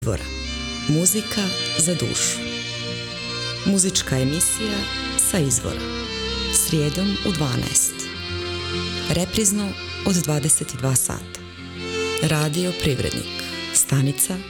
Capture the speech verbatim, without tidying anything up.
Izvora. Muzika za dušu. Muzička emisija sa izvora. Srijedom u dvanaest. Reprizno od dvadeset dva sata. Radio Privrednik. Stanica